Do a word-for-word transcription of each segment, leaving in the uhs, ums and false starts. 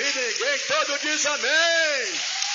ouvi ninguém. Todo diz amém.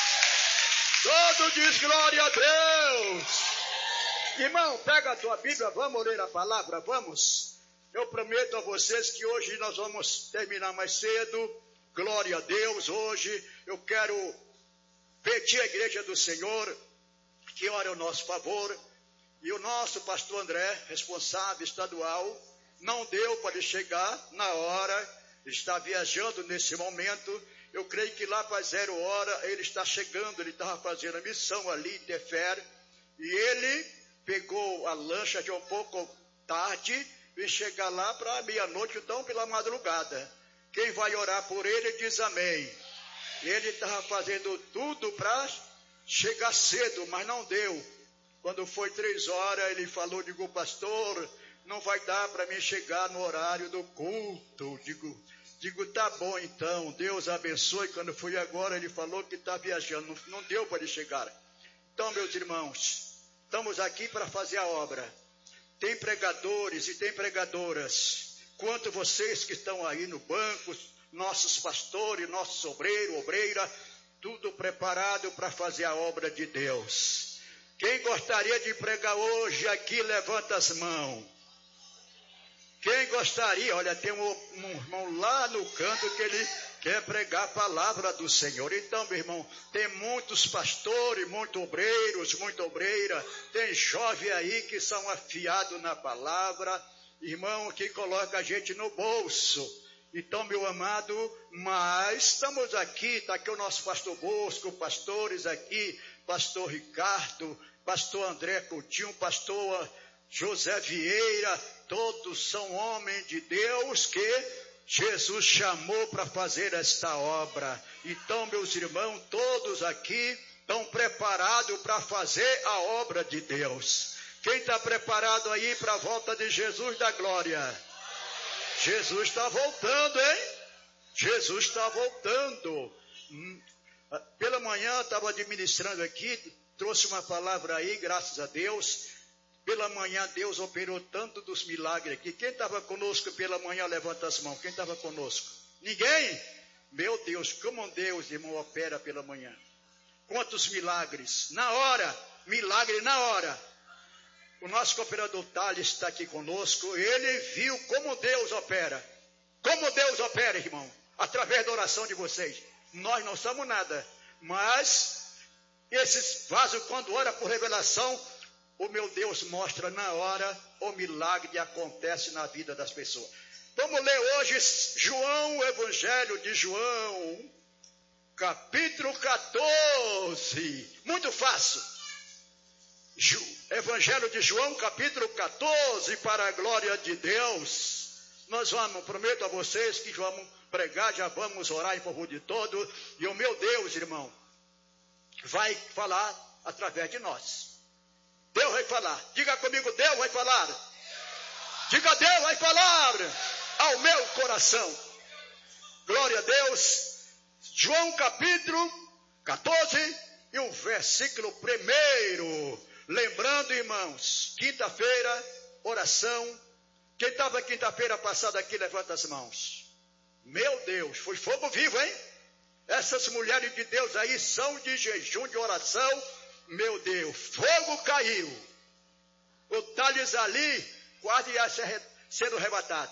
Todo diz glória a Deus. Irmão, pega a tua Bíblia, vamos ler a palavra, vamos. Eu prometo a vocês que hoje nós vamos terminar mais cedo. Glória a Deus. Hoje eu quero pedir à igreja do Senhor que ore ao nosso favor. E o nosso pastor André, responsável estadual, não deu para ele chegar na hora, está viajando nesse momento. Eu creio que lá para zero hora ele está chegando, ele estava fazendo a missão ali em Tefer, e ele pegou a lancha de um pouco tarde e chegar lá para meia-noite, então pela madrugada. Quem vai orar por ele diz amém. Ele estava fazendo tudo para chegar cedo, mas não deu. Quando foi três horas, ele falou, digo, pastor, não vai dar para mim chegar no horário do culto. Digo, digo, tá bom então, Deus abençoe. Quando fui agora, ele falou que está viajando, não, não deu para ele chegar. Então, meus irmãos, estamos aqui para fazer a obra. Tem pregadores e tem pregadoras. Quanto vocês que estão aí no banco, nossos pastores, nossos obreiros, obreira, tudo preparado para fazer a obra de Deus. Quem gostaria de pregar hoje aqui, levanta as mãos. Quem gostaria, olha, tem um, um irmão lá no canto que ele quer pregar a palavra do Senhor. Então, meu irmão, tem muitos pastores, muitos obreiros, muita obreira, tem jovens aí que são afiados na palavra, irmão, que coloca a gente no bolso. Então, meu amado, mas estamos aqui, está aqui o nosso pastor Bosco, pastores aqui, pastor Ricardo, pastor André Coutinho, pastor José Vieira, todos são homens de Deus que Jesus chamou para fazer esta obra. Então, meus irmãos, todos aqui estão preparados para fazer a obra de Deus. Quem está preparado aí para a volta de Jesus da glória? Jesus está voltando, hein? Jesus está voltando. Hum. Pela manhã estava administrando aqui, trouxe uma palavra aí, graças a Deus. Pela manhã Deus operou tanto dos milagres aqui. Quem estava conosco pela manhã, levanta as mãos. Quem estava conosco? Ninguém? Meu Deus, como Deus, irmão, opera pela manhã. Quantos milagres? Na hora, milagre na hora. O nosso cooperador Thales está aqui conosco. Ele viu como Deus opera. Como Deus opera, irmão, através da oração de vocês. Nós não somos nada, mas esses vasos, quando ora por revelação, o meu Deus mostra na hora, o milagre que acontece na vida das pessoas. Vamos ler hoje João, o Evangelho de João, capítulo catorze, muito fácil. Evangelho de João, capítulo catorze, para a glória de Deus. Nós vamos, prometo a vocês que vamos pregar, já vamos orar em favor de todos, e o meu Deus, irmão, vai falar através de nós. Deus vai falar. Diga comigo, Deus vai falar. Diga, Deus vai falar ao meu coração. Glória a Deus. João capítulo catorze e o versículo primeiro. Lembrando, irmãos, quinta-feira, oração. Quem estava quinta-feira passada aqui, levanta as mãos. Meu Deus, foi fogo vivo, hein? Essas mulheres de Deus aí são de jejum, de oração. Meu Deus, fogo caiu. O Thales ali quase ia ser, sendo arrebatado.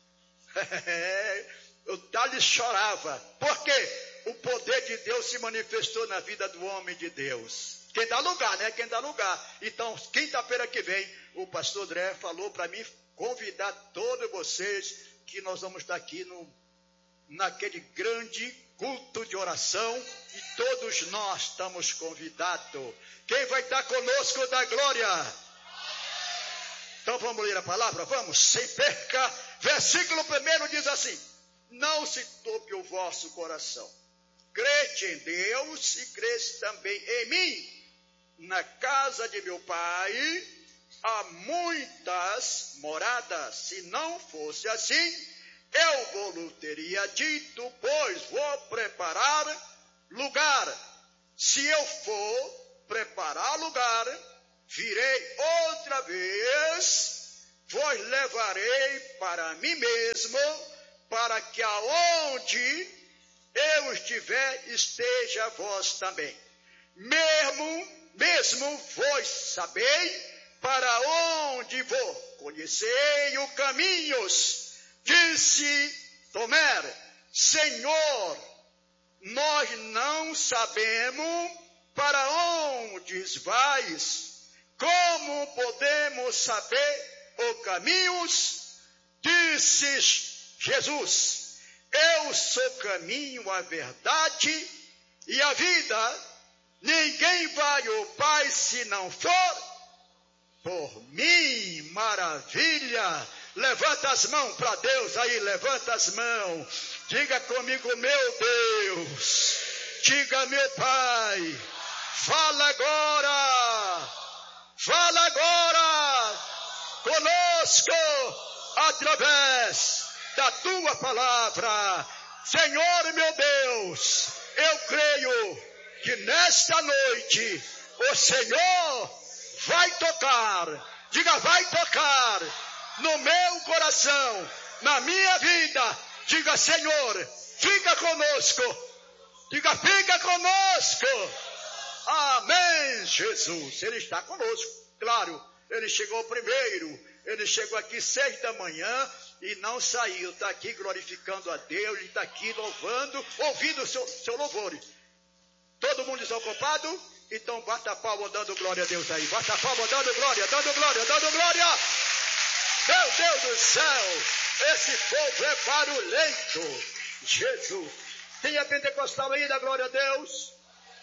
O Thales chorava. Por quê? O poder de Deus se manifestou na vida do homem de Deus. Quem dá lugar, né? Quem dá lugar. Então, quinta-feira que vem, o pastor André falou para mim convidar todos vocês que nós vamos estar aqui no, naquele grande culto de oração, e todos nós estamos convidados. Quem vai estar conosco da glória? Então vamos ler a palavra? Vamos, sem perca. Versículo primeiro diz assim: não se toque o vosso coração. Crede em Deus e crede também em mim. Na casa de meu pai há muitas moradas. Se não fosse assim, eu vou teria dito, pois vou preparar lugar. Se eu for preparar lugar, virei outra vez, vos levarei para mim mesmo, para que aonde eu estiver, esteja vós também. Mesmo, mesmo vós sabei para onde vou. Conhecei os caminhos. Disse Tomé: Senhor, nós não sabemos para onde vais. Como podemos saber os caminhos? Disse Jesus: eu sou o caminho, a verdade e a vida. Ninguém vai ao Pai se não for por mim. Maravilha! Levanta as mãos para Deus aí, levanta as mãos. Diga comigo: meu Deus. Diga: meu Pai. Fala agora. Fala agora conosco através da tua palavra. Senhor meu Deus, eu creio que nesta noite o Senhor vai tocar. Diga: vai tocar no meu coração, na minha vida. Diga: Senhor, fica conosco. Diga: fica conosco. Amém, Jesus. Ele está conosco. Claro, ele chegou primeiro. Ele chegou aqui seis da manhã e não saiu. Está aqui glorificando a Deus. Ele está aqui louvando, ouvindo o seu, seu louvor. Todo mundo desocupado? Então bata a palma dando glória a Deus aí. Bata a palma dando glória, dando glória, dando glória. Meu Deus do céu, esse povo é barulhento. Jesus. Tem a pentecostal aí, da glória a Deus?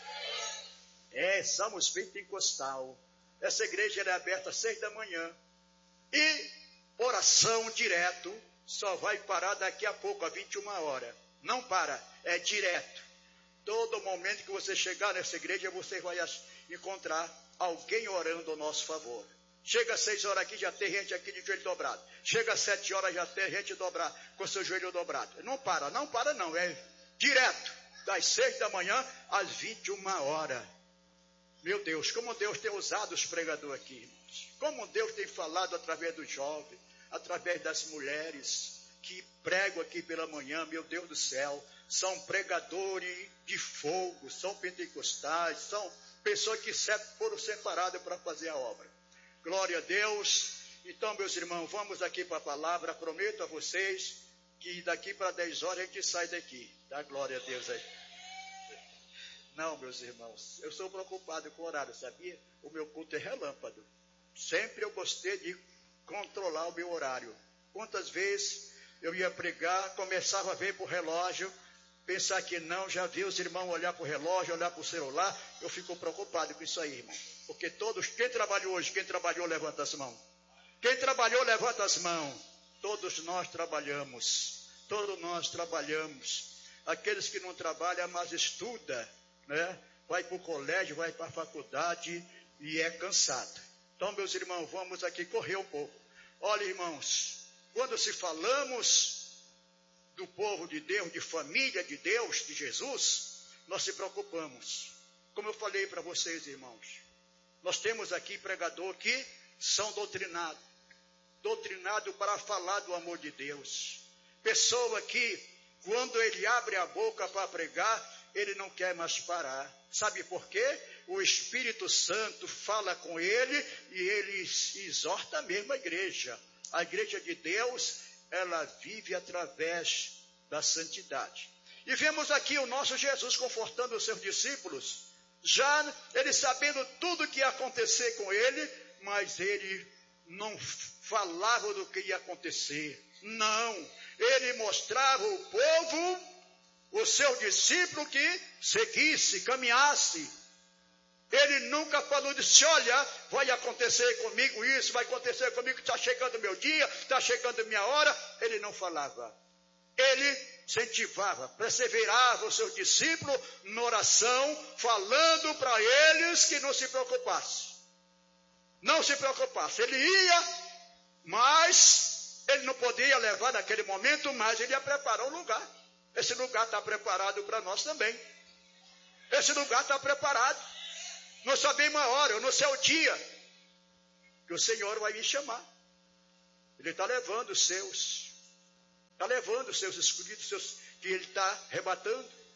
É, somos pentecostal. Essa igreja é aberta às seis da manhã. E oração direto só vai parar daqui a pouco, às vinte e uma horas. Não para, é direto. Todo momento que você chegar nessa igreja, você vai encontrar alguém orando ao nosso favor. Chega às seis horas aqui, já tem gente aqui de joelho dobrado. Chega às sete horas, já tem gente dobrado, com seu joelho dobrado. Não para, não para não, é direto. Das seis da manhã às vinte e uma horas. Meu Deus, como Deus tem usado os pregadores aqui, irmãos. Como Deus tem falado através dos jovens, através das mulheres que pregam aqui pela manhã. Meu Deus do céu, são pregadores de fogo, são pentecostais, são pessoas que foram separadas para fazer a obra. Glória a Deus. Então, meus irmãos, vamos aqui para a palavra. Prometo a vocês que daqui para dez horas a gente sai daqui. Dá glória a Deus aí. Não, meus irmãos, eu sou preocupado com o horário, sabia? O meu culto é relâmpago. Sempre eu gostei de controlar o meu horário. Quantas vezes eu ia pregar, começava a ver para o relógio, pensar que não, já vi os irmãos olhar para o relógio, olhar para o celular. Eu fico preocupado com isso aí, irmão. Porque todos, quem trabalhou hoje, quem trabalhou, levanta as mãos. Quem trabalhou, levanta as mãos. Todos nós trabalhamos. Todos nós trabalhamos. Aqueles que não trabalham, mas estudam, né? Vai para o colégio, vai para a faculdade e é cansado. Então, meus irmãos, vamos aqui correr um pouco. Olha, irmãos, quando se falamos do povo de Deus, de família de Deus, de Jesus, nós se preocupamos. Como eu falei para vocês, irmãos, nós temos aqui pregador que são doutrinados. Doutrinado para falar do amor de Deus. Pessoa que, quando ele abre a boca para pregar, ele não quer mais parar. Sabe por quê? O Espírito Santo fala com ele e ele exorta mesmo a igreja. A igreja de Deus, ela vive através da santidade. E vemos aqui o nosso Jesus confortando os seus discípulos, já ele sabendo tudo o que ia acontecer com ele, mas ele não falava do que ia acontecer. Não, ele mostrava ao povo, o seu discípulo, que seguisse, caminhasse. Ele nunca falou, disse: olha, vai acontecer comigo isso, vai acontecer comigo, está chegando o meu dia, está chegando a minha hora. Ele não falava. Ele incentivava, perseverava os seus discípulos na oração, falando para eles que não se preocupassem. Não se preocupasse. Ele ia, mas ele não podia levar naquele momento, mas ele ia preparar um lugar. Esse lugar está preparado para nós também. Esse lugar está preparado. Não sabemos a hora, eu não sei o dia que o Senhor vai me chamar. Ele está levando os seus. Está levando os seus escolhidos, seus, que ele está arrebatando.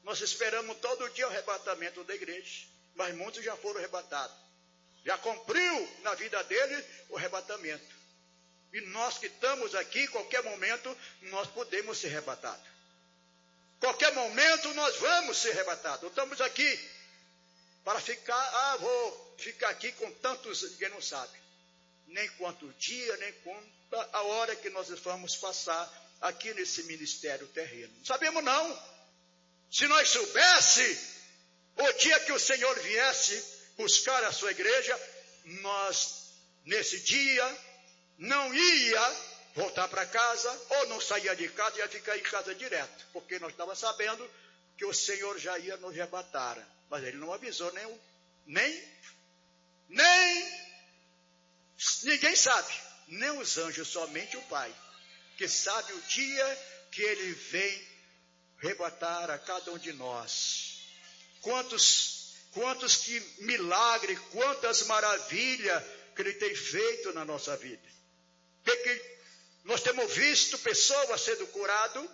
nós esperamos todo dia o arrebatamento da igreja, mas muitos já foram arrebatados. Já cumpriu na vida deles o arrebatamento. E nós que estamos aqui, qualquer momento, nós podemos ser arrebatados. Qualquer momento nós vamos ser arrebatados. Estamos aqui para ficar, ah, vou ficar aqui com tantos, ninguém não sabe. Nem quanto dia, nem quanto a hora que nós vamos passar aqui nesse ministério terreno. Não sabemos não. Se nós soubesse o dia que o Senhor viesse buscar a sua igreja, nós, nesse dia, não ia voltar para casa, ou não saía de casa, ia ficar em casa direto, porque nós estávamos sabendo que o Senhor já ia nos arrebatar. Mas ele não avisou nem, nem, nem, ninguém sabe, nem os anjos, somente o Pai, que sabe o dia que ele vem arrebatar a cada um de nós. Quantos, quantos que milagre, quantas maravilhas que ele tem feito na nossa vida. Que, que nós temos visto pessoas sendo curadas,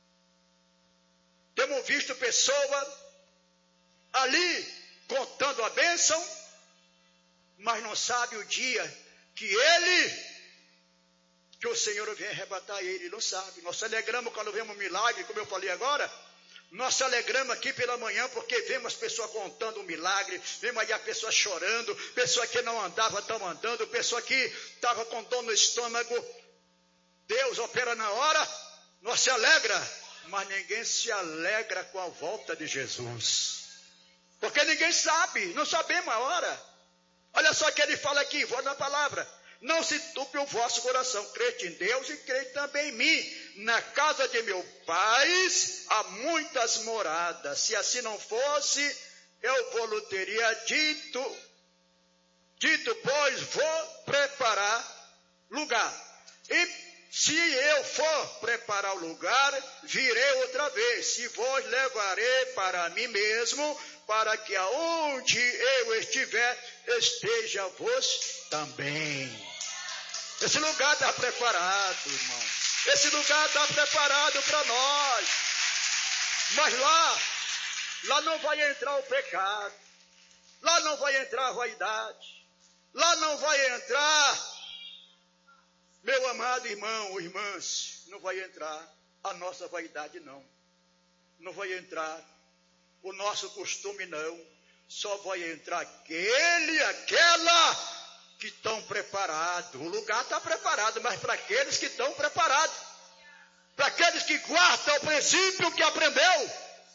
temos visto pessoas ali contando a bênção, mas não sabe o dia que ele, que o Senhor vem arrebatar ele, não sabe. Nós se alegramos quando vemos um milagre, como eu falei agora. Nós se alegramos aqui pela manhã porque vemos as pessoas contando um milagre, vemos aí a pessoa chorando, pessoa que não andava estão andando, pessoa que estava com dor no estômago. Deus opera na hora, nós se alegra, mas ninguém se alegra com a volta de Jesus. Porque ninguém sabe, não sabemos a hora. Olha só que ele fala aqui, vou na palavra. Não se turbe o vosso coração, crede em Deus e crede também em mim. Na casa de meu pai há muitas moradas. Se assim não fosse, eu vou teria dito, dito, pois vou preparar lugar. E se eu for preparar o lugar, virei outra vez, e vos levarei para mim mesmo, para que aonde eu estiver, esteja vos também. Esse lugar está preparado, irmão. Esse lugar está preparado para nós. Mas lá, lá não vai entrar o pecado. Lá não vai entrar a vaidade. Lá não vai entrar, meu amado irmão, irmãs, não vai entrar a nossa vaidade, não. Não vai entrar o nosso costume, não. Só vai entrar aquele, aquela que estão preparados. O lugar está preparado, mas para aqueles que estão preparados. Para aqueles que guardam o princípio que aprendeu.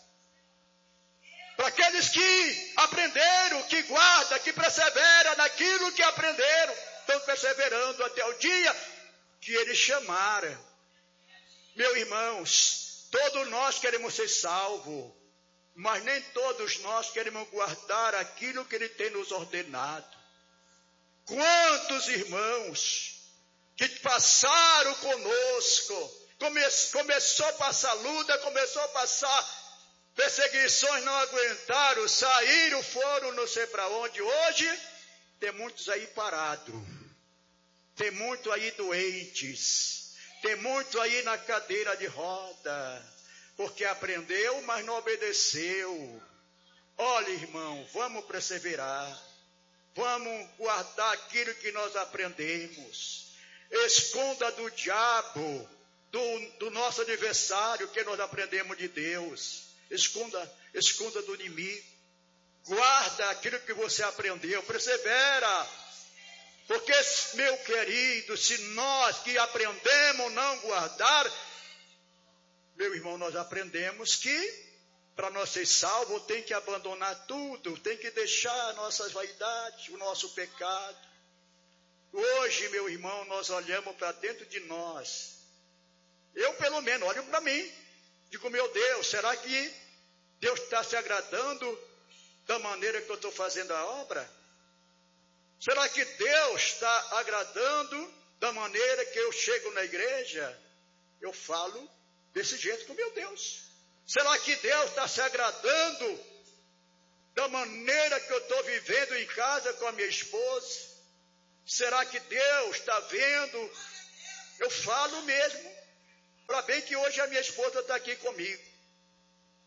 Para aqueles que aprenderam, que guardam, que perseveram naquilo que aprenderam. Estão perseverando até o dia que eles chamaram. Meus irmãos, todos nós queremos ser salvos, mas nem todos nós queremos guardar aquilo que ele tem nos ordenado. Quantos irmãos que passaram conosco, come, começou a passar luta, começou a passar perseguições, não aguentaram, saíram, foram não sei para onde. Hoje tem muitos aí parados, tem muitos aí doentes, tem muitos aí na cadeira de roda, porque aprendeu, mas não obedeceu. Olha, irmão, vamos perseverar. Vamos guardar aquilo que nós aprendemos. Esconda do diabo, do, do nosso adversário, que nós aprendemos de Deus. Esconda, esconda do inimigo. Guarda aquilo que você aprendeu. Persevera. Porque, meu querido, se nós que aprendemos não guardar, meu irmão, nós aprendemos que para nós ser salvos, tem que abandonar tudo, tem que deixar nossas vaidades, o nosso pecado. Hoje, meu irmão, nós olhamos para dentro de nós. Eu, pelo menos, olho para mim. Digo, meu Deus, será que Deus está se agradando da maneira que eu estou fazendo a obra? Será que Deus está agradando da maneira que eu chego na igreja? Eu falo desse jeito com meu Deus. Será que Deus está se agradando da maneira que eu estou vivendo em casa com a minha esposa? Será que Deus está vendo? Eu falo mesmo. Para bem que hoje a minha esposa está aqui comigo.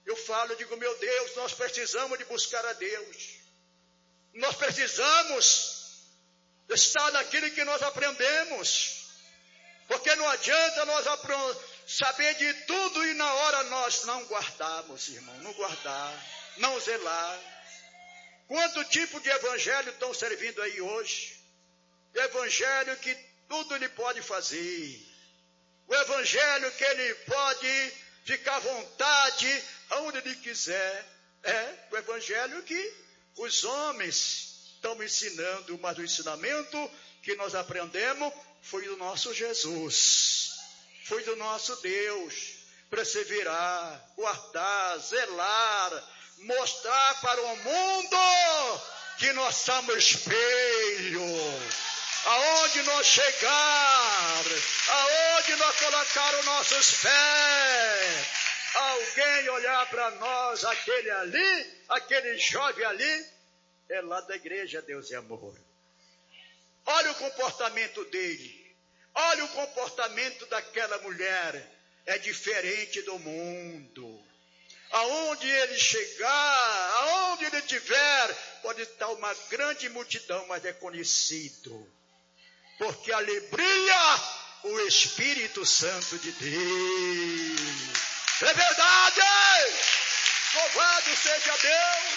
Eu falo, digo, meu Deus, nós precisamos de buscar a Deus. Nós precisamos estar naquilo que nós aprendemos. Porque não adianta nós saber de tudo e na hora nós não guardarmos, irmão. Não guardar, não zelar. Quanto tipo de evangelho estão servindo aí hoje? Evangelho que tudo ele pode fazer. O evangelho que ele pode ficar à vontade, aonde ele quiser. É o evangelho que os homens estão ensinando, mas o ensinamento que nós aprendemos foi do nosso Jesus. Foi do nosso Deus. Perseverar, guardar, zelar, mostrar para o mundo que nós somos espelho. Aonde nós chegar, aonde nós colocar os nossos pés, alguém olhar para nós, aquele ali, aquele jovem ali, é lá da igreja Deus é Amor. Olha o comportamento dele, olha o comportamento daquela mulher, é diferente do mundo. Aonde ele chegar, aonde ele estiver, pode estar uma grande multidão, mas é conhecido. Porque ali brilha o Espírito Santo de Deus. É verdade! Louvado seja Deus!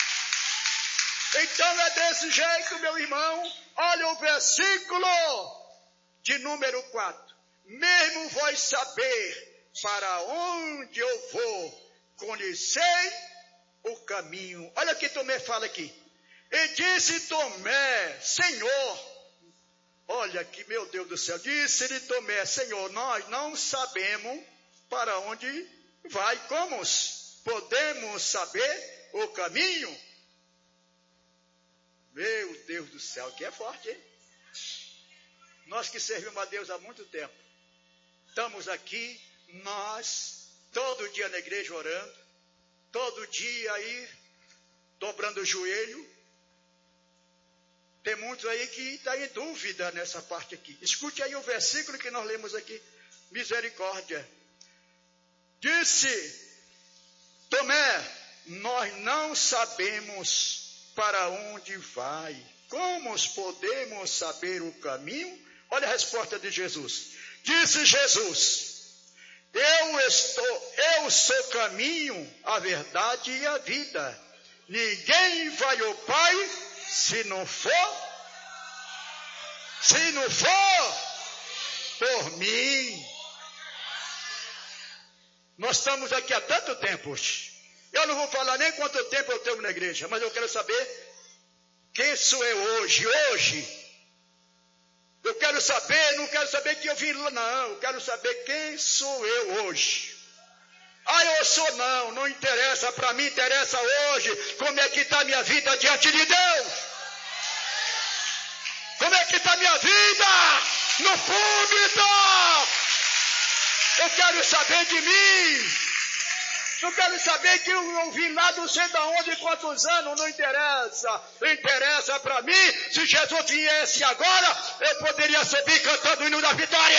Então é desse jeito, meu irmão. Olha o versículo de número quatro. Mesmo vós saber para onde eu vou, conhecei o caminho. Olha o que Tomé fala aqui. E disse Tomé, Senhor, olha aqui, meu Deus do céu, disse-lhe Tomé, Senhor, nós não sabemos para onde vai, como podemos saber o caminho? Meu Deus do céu, que é forte, hein? Nós que servimos a Deus há muito tempo, estamos aqui, nós, todo dia na igreja orando, todo dia aí, dobrando o joelho. Tem muitos aí que estão em dúvida nessa parte aqui. Escute aí o versículo que nós lemos aqui. Misericórdia. Disse Tomé, nós não sabemos para onde vai. Como podemos saber o caminho? Olha a resposta de Jesus. Disse Jesus, eu estou, eu sou o caminho, a verdade e a vida. Ninguém vai ao Pai se não for, se não for por mim. Nós estamos aqui há tanto tempo. Eu não vou falar nem quanto tempo eu tenho na igreja, mas eu quero saber quem sou eu hoje. Hoje. Eu quero saber, não quero saber que eu vim lá, não. Eu quero saber quem sou eu hoje. Ah, eu sou não, não interessa, para mim interessa hoje como é que está a minha vida diante de Deus. Como é que está a minha vida no púlpito? Eu quero saber de mim. Não quero saber que eu vim lá não sei de onde, quantos anos, não interessa. Não interessa para mim, se Jesus viesse agora, eu poderia subir cantando o hino da vitória.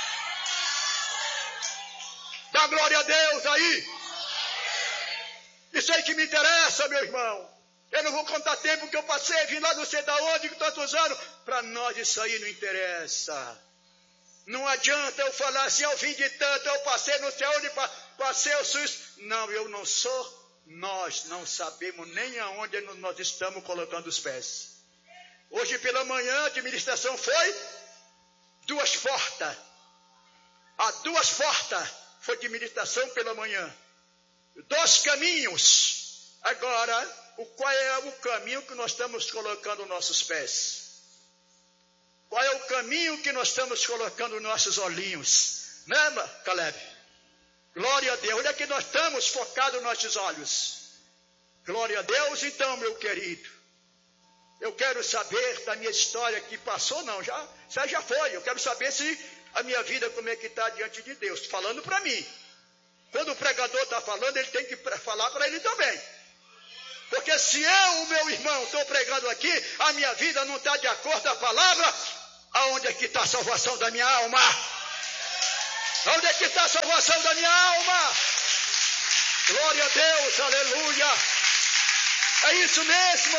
Dá glória a Deus aí. Isso aí que me interessa, meu irmão. Eu não vou contar tempo que eu passei, vim lá não sei de onde, com tantos anos. Para nós isso aí não interessa. Não adianta eu falar assim, eu vim de tanto, eu passei não sei onde, passei o SUS. Não, eu não sou. Nós não sabemos nem aonde nós estamos colocando os pés. Hoje pela manhã a administração foi duas portas. A duas portas foi administração pela manhã. Dois caminhos. Agora, o qual é o caminho que nós estamos colocando nossos pés? Qual é o caminho que nós estamos colocando nossos olhinhos? Né, Caleb? Glória a Deus. Onde é que nós estamos focados nossos olhos? Glória a Deus, então, meu querido. Eu quero saber da minha história que passou, não, já, já, já foi. Eu quero saber se a minha vida como é que está diante de Deus. Falando para mim. Quando o pregador está falando, ele tem que falar para ele também. Porque se eu, o meu irmão, estou pregando aqui, a minha vida não está de acordo com a palavra, aonde é que está a salvação da minha alma? Aonde é que está a salvação da minha alma? Glória a Deus, aleluia. É isso mesmo.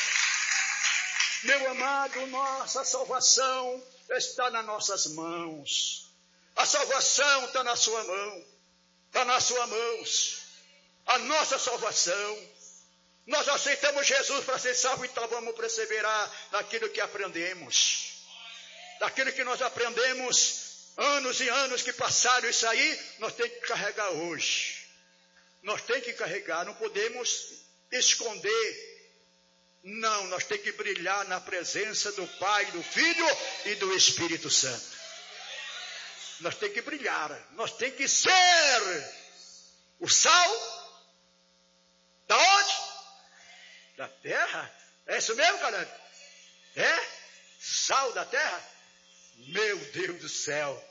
Meu amado, nossa salvação está nas nossas mãos. A salvação está na sua mão. Está nas suas mãos. A nossa salvação. Nós aceitamos Jesus para ser salvo, então vamos perseverar naquilo que aprendemos. Daquilo que nós aprendemos, anos e anos que passaram isso aí, nós temos que carregar hoje. Nós temos que carregar, não podemos esconder. Não, nós temos que brilhar na presença do Pai, do Filho e do Espírito Santo. Nós temos que brilhar, nós temos que ser o sal da onde? Da terra. É isso mesmo, Caleb? É? Sal da terra? Meu Deus do céu.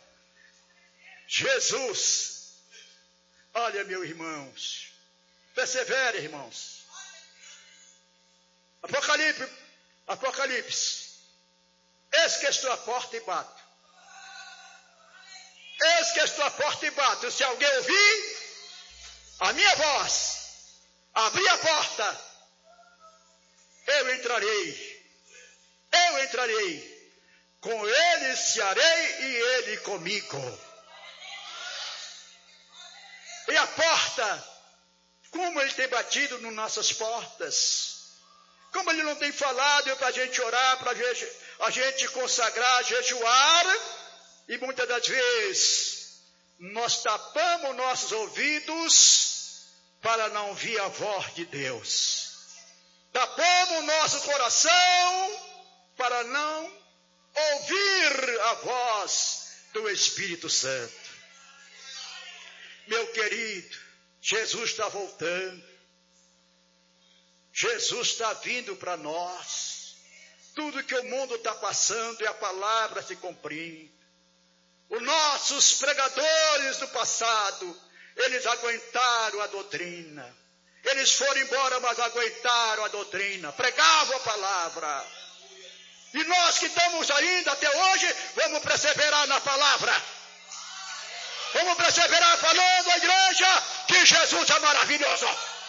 Jesus. Olha, meus irmãos. Persevere, irmãos. Apocalipse. Apocalipse. Eis que estou à porta e bato. Eis que estou à porta e bato. Se alguém ouvir a minha voz, abrir a porta, eu entrarei. Eu entrarei. Com ele cearei e ele comigo. E a porta, como ele tem batido nas nossas portas, como ele não tem falado para a gente orar, para a gente consagrar, jejuar, e muitas das vezes nós tapamos nossos ouvidos para não ouvir a voz de Deus. Tapamos nosso coração para não ouvir a voz do Espírito Santo. Meu querido, Jesus está voltando. Jesus está vindo para nós. Tudo que o mundo está passando e a palavra se cumprindo. Os nossos pregadores do passado, eles aguentaram a doutrina. Eles foram embora, mas aguentaram a doutrina. Pregavam a palavra. E nós que estamos ainda até hoje, vamos perseverar na palavra. Vamos perseverar falando à igreja que Jesus é maravilhoso.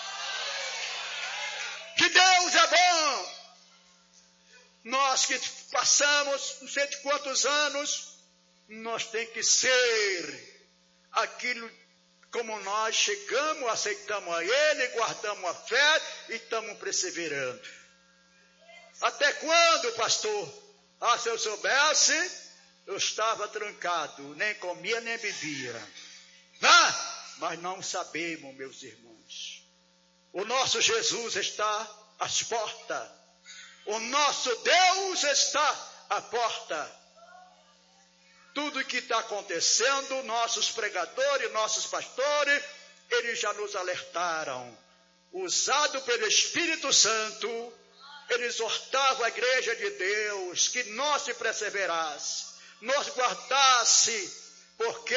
Que Deus é bom. Nós que passamos não sei de quantos anos, nós temos que ser aquilo como nós chegamos, aceitamos a Ele, guardamos a fé e estamos perseverando. Até quando, pastor? Ah, se eu soubesse, eu estava trancado, nem comia nem bebia. Ah, mas não sabemos, meus irmãos. O nosso Jesus está às portas. O nosso Deus está à porta. Tudo que está acontecendo, nossos pregadores, nossos pastores, eles já nos alertaram. Usado pelo Espírito Santo, eles exortavam a igreja de Deus que nós se perseverasse, nós guardasse, porque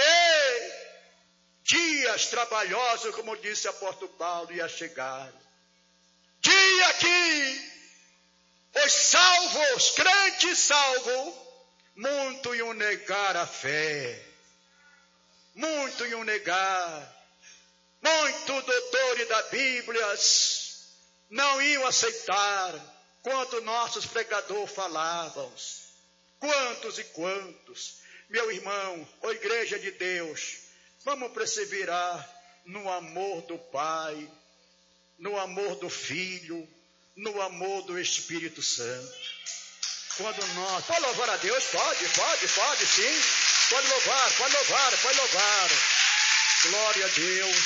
dias trabalhosos, como disse o apóstolo Paulo, ia chegar. Dia que os salvos, crentes salvos, muito iam negar a fé, muito iam negar, muitos doutores da Bíblia não iam aceitar quanto nossos pregadores falavam, quantos e quantos. Meu irmão, ó igreja de Deus, vamos perseverar no amor do Pai, no amor do Filho, no amor do Espírito Santo. Quando nós... Pode louvar a Deus? Pode, pode, pode, sim. Pode louvar, pode louvar, pode louvar. Glória a Deus.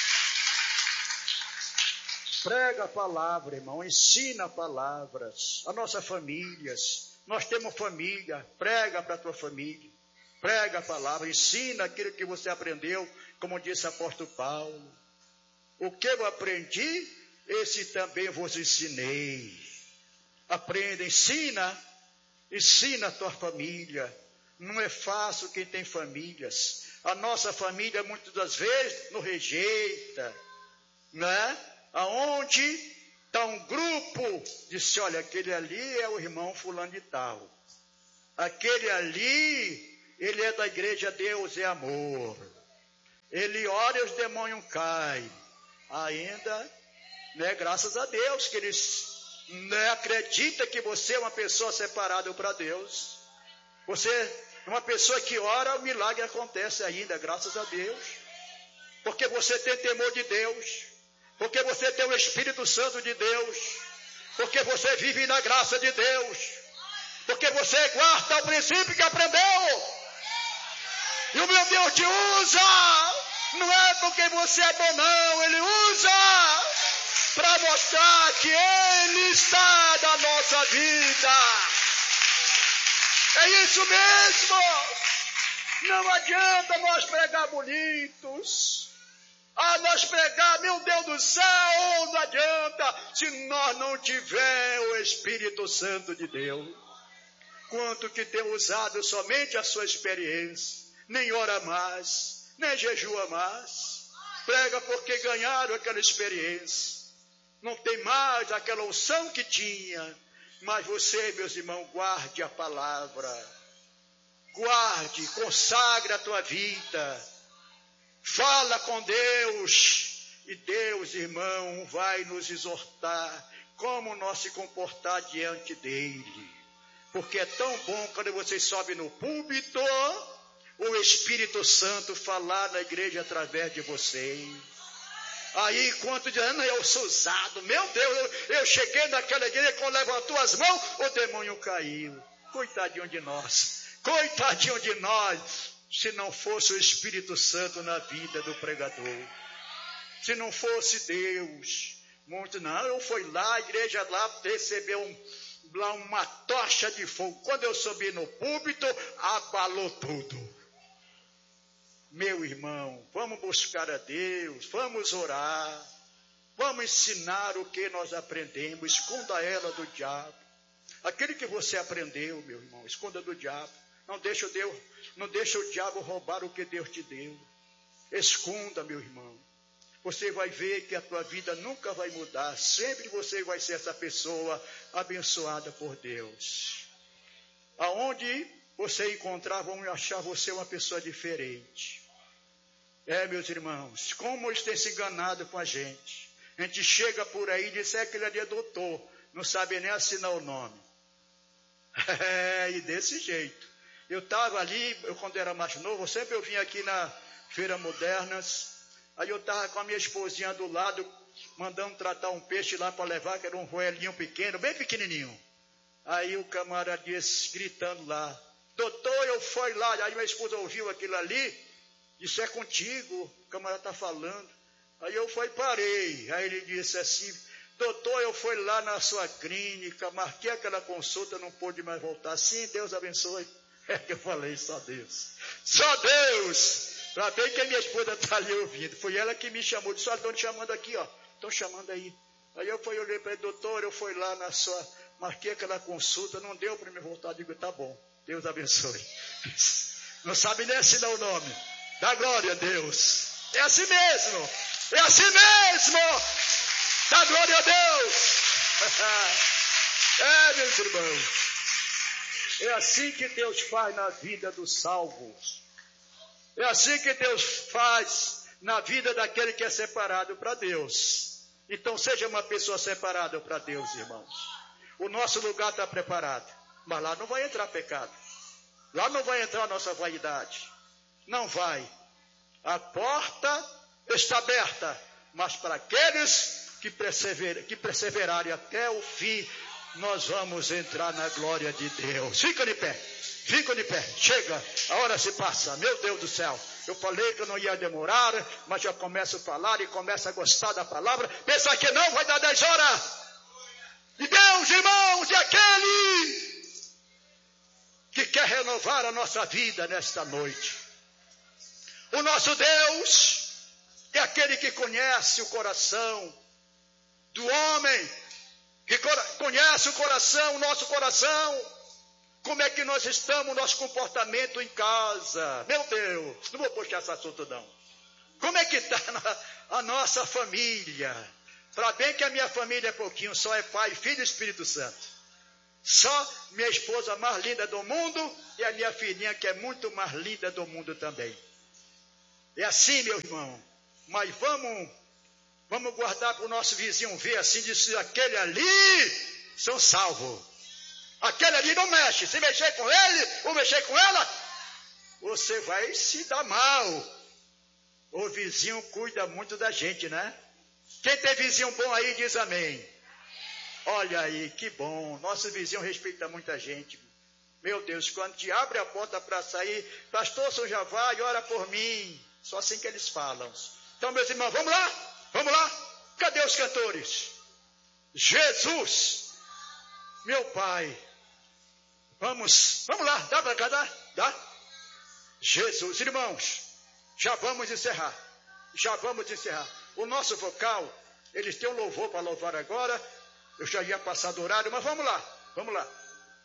Prega a palavra, irmão. Ensina palavras. A nossas famílias. Nós temos família. Prega para a tua família. Prega a palavra. Ensina aquilo que você aprendeu, como disse o apóstolo Paulo. O que eu aprendi, esse também vos ensinei. Aprenda, ensina. Ensina a tua família. Não é fácil quem tem famílias. A nossa família, muitas das vezes, nos rejeita. Né? Aonde está um grupo, disse, olha, aquele ali é o irmão fulano de tal. Aquele ali, ele é da igreja Deus é Amor. Ele ora e os demônios caem. ainda, né, graças a Deus, que eles, né, acreditam que você é uma pessoa separada para Deus. Você é uma pessoa que ora, o milagre acontece ainda, graças a Deus. Porque você tem temor de Deus, porque você tem o Espírito Santo de Deus, porque você vive na graça de Deus, porque você guarda o princípio que aprendeu. E o meu Deus te usa, não é porque você é bom não, Ele usa para mostrar que Ele está na nossa vida. É isso mesmo. Não adianta nós pregar bonitos. Ah, nós pregar, meu Deus do céu, não adianta se nós não tiver o Espírito Santo de Deus. Quanto que tem usado somente a sua experiência, nem ora mais, nem jejua mais. Prega porque ganharam aquela experiência. Não tem mais aquela unção que tinha. Mas você, meus irmãos, guarde a palavra. Guarde, consagre a tua vida. Fala com Deus. E Deus, irmão, vai nos exortar como nós se comportar diante dele. Porque é tão bom quando você sobe no púlpito, o Espírito Santo falar na igreja através de vocês. Aí, quanto de ano eu sou usado, meu Deus, eu, eu cheguei naquela igreja, quando levantou as mãos, o demônio caiu. Coitadinho de nós, coitadinho de nós, se não fosse o Espírito Santo na vida do pregador. Se não fosse Deus, muito não, eu fui lá, a igreja lá recebeu um, lá uma tocha de fogo. Quando eu subi no púlpito, abalou tudo. Meu irmão, vamos buscar a Deus, vamos orar, vamos ensinar o que nós aprendemos, esconda ela do diabo. Aquele que você aprendeu, meu irmão, esconda do diabo. Não deixa o, Deus, não deixa o diabo roubar o que Deus te deu. Esconda, meu irmão. Você vai ver que a tua vida nunca vai mudar. Sempre você vai ser essa pessoa abençoada por Deus. Aonde você encontrar, vão achar você uma pessoa diferente. É, meus irmãos, como eles têm se enganado com a gente. A gente chega por aí e diz, é aquele ali é doutor, não sabe nem assinar o nome. É, e desse jeito. Eu estava ali, eu quando era mais novo, sempre eu vinha aqui na Feira Modernas, aí eu estava com a minha esposinha do lado, mandando tratar um peixe lá para levar, que era um roelinho pequeno, bem pequenininho. Aí o camarada disse, gritando lá, doutor, eu fui lá. Aí minha esposa ouviu aquilo ali, disse, é contigo, o camarada está falando. Aí eu fui e parei. Aí ele disse assim, doutor, eu fui lá na sua clínica, marquei aquela consulta, não pude mais voltar. Sim, Deus abençoe. É que eu falei, só Deus. Só Deus. Para bem que a minha esposa está ali ouvindo. Foi ela que me chamou. Disse, olha, estão te chamando aqui, ó. Estão chamando aí. Aí eu fui, olhei para ele, doutor, eu fui lá na sua... Marquei aquela consulta, não deu para me voltar. Digo, tá bom, Deus abençoe. Não sabe nem assinar o nome. Dá glória a Deus. É assim mesmo. É assim mesmo. Dá glória a Deus. É, meus irmãos. É assim que Deus faz na vida dos salvos. É assim que Deus faz na vida daquele que é separado para Deus. Então seja uma pessoa separada para Deus, irmãos. O nosso lugar está preparado. Mas lá não vai entrar pecado. Lá não vai entrar a nossa vaidade. Não vai. A porta está aberta. Mas para aqueles que, persever, que perseverarem até o fim, nós vamos entrar na glória de Deus. Fica de pé. Fica de pé. Chega. A hora se passa. Meu Deus do céu. Eu falei que eu não ia demorar, mas já começo a falar e começo a gostar da palavra. Pensa que não, vai dar dez horas. E Deus, irmãos, é aquele que quer renovar a nossa vida nesta noite. O nosso Deus é aquele que conhece o coração do homem, que conhece o coração, o nosso coração. Como é que nós estamos, nosso comportamento em casa? Meu Deus, não vou puxar esse assunto não. Como é que está a nossa família? Para bem que a minha família é pouquinho, só é Pai, Filho e Espírito Santo. Só minha esposa mais linda do mundo e a minha filhinha que é muito mais linda do mundo também. É assim, meu irmão. Mas vamos, Vamos guardar para o nosso vizinho ver assim, diz, aquele ali são salvos. Aquele ali não mexe. Se mexer com ele ou mexer com ela, você vai se dar mal. O vizinho cuida muito da gente, né? Quem tem vizinho bom aí diz amém. Olha aí, que bom. Nosso vizinho respeita muita gente. Meu Deus, quando te abre a porta para sair, pastor, só já vai, ora por mim. Só assim que eles falam. Então, meus irmãos, vamos lá? Vamos lá? Cadê os cantores? Jesus, meu Pai. Vamos, vamos lá, dá para cá, dá? Dá? Jesus, irmãos, já vamos encerrar. Já vamos encerrar. O nosso vocal, eles têm um louvor para louvar agora. Eu já ia passar do horário, mas vamos lá, vamos lá.